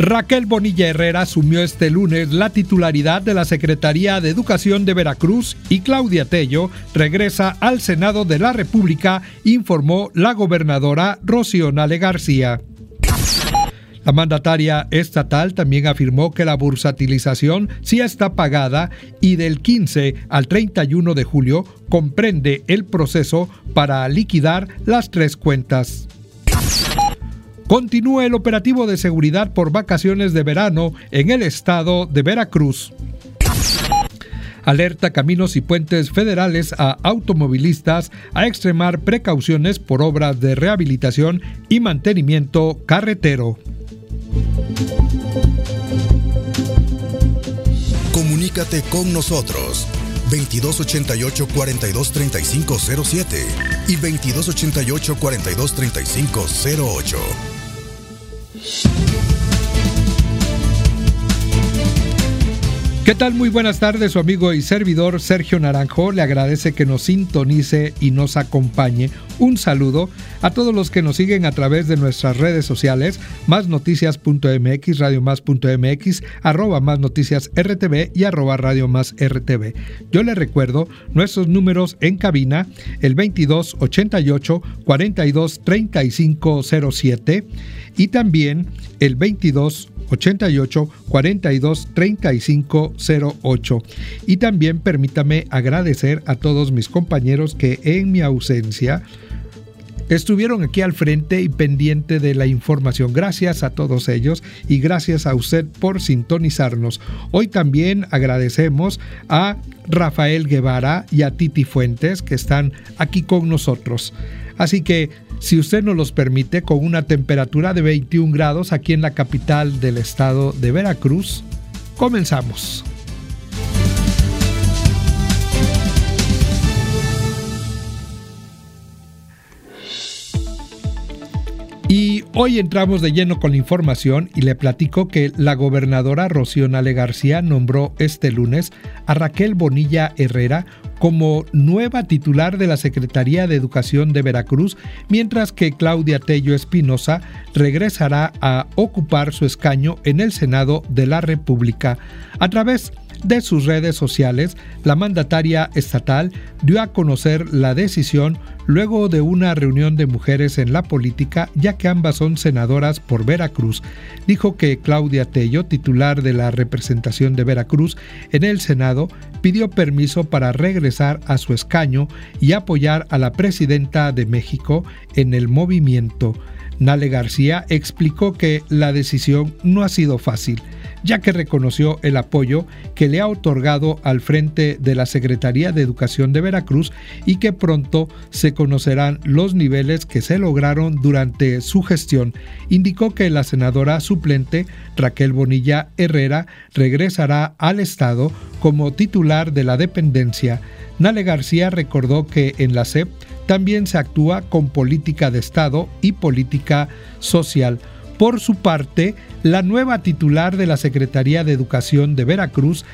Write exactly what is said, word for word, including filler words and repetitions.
Raquel Bonilla Herrera asumió este lunes la titularidad de la Secretaría de Educación de Veracruz y Claudia Tello regresa al Senado de la República, informó la gobernadora Rocío Nale García. La mandataria estatal también afirmó que la bursatilización sí está pagada y del quince al treinta y uno de julio comprende el proceso para liquidar las tres cuentas. Continúa el operativo de seguridad por vacaciones de verano en el estado de Veracruz. Alerta Caminos y Puentes Federales a automovilistas a extremar precauciones por obras de rehabilitación y mantenimiento carretero. Comunícate con nosotros veintidós ochenta y ocho, cuarenta y dos, treinta y cinco cero siete y veintidós ochenta y ocho, cuarenta y dos, treinta y cinco cero ocho. ¿Qué tal? Muy buenas tardes, su amigo y servidor Sergio Naranjo le agradece que nos sintonice y nos acompañe. Un saludo a todos los que nos siguen a través de nuestras redes sociales, másnoticias.mx, radiomás.mx, arroba másnoticiasrtv y arroba radiomásrtv. Yo les recuerdo nuestros números en cabina, el veintidós ochenta y ocho, cuarenta y dos, treinta y cinco cero siete y también el veintidós ochenta y ocho, cuarenta y dos, treinta y cinco cero ocho. Y también permítame agradecer a todos mis compañeros que en mi ausencia estuvieron aquí al frente y pendiente de la información. Gracias a todos ellos y gracias a usted por sintonizarnos. Hoy también agradecemos a Rafael Guevara y a Titi Fuentes que están aquí con nosotros. Así que, si usted nos los permite, con una temperatura de veintiún grados aquí en la capital del estado de Veracruz, comenzamos. Y hoy entramos de lleno con la información y le platico que la gobernadora Rocío Nale García nombró este lunes a Raquel Bonilla Herrera como nueva titular de la Secretaría de Educación de Veracruz, mientras que Claudia Tello Espinosa regresará a ocupar su escaño en el Senado de la República. A través de sus redes sociales, la mandataria estatal dio a conocer la decisión luego de una reunión de mujeres en la política, ya que ambas son senadoras por Veracruz. Dijo que Claudia Tello, titular de la representación de Veracruz en el Senado, pidió permiso para regresar a su escaño y apoyar a la presidenta de México en el movimiento. Nale García explicó que la decisión no ha sido fácil, ya que reconoció el apoyo que le ha otorgado al frente de la Secretaría de Educación de Veracruz y que pronto se conocerán los niveles que se lograron durante su gestión. Indicó que la senadora suplente Raquel Bonilla Herrera regresará al Estado como titular de la dependencia. Nale García recordó que en la S E P también se actúa con política de Estado y política social. Por su parte, la nueva titular de la Secretaría de Educación de Veracruz,